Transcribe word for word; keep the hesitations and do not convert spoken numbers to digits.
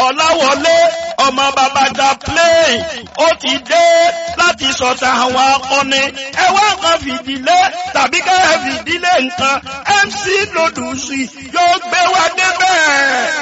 Kọ́láwọlé ọmọ bàbá Chaplain ó ti dé láti sọ̀tà àwọn akọni ẹ wá kan fìdílé tàbí ká ẹ fìdílé nǹkan M C Lòdùsì yóò gbé wa débẹ̀.